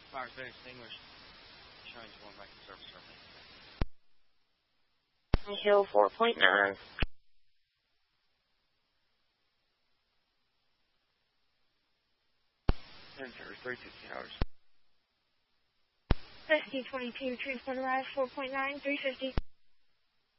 Fire's been extinguished. Showing going back to service survey. Hill 4.9. 350 hours. SC-22, Transport arrived 4.9, 350.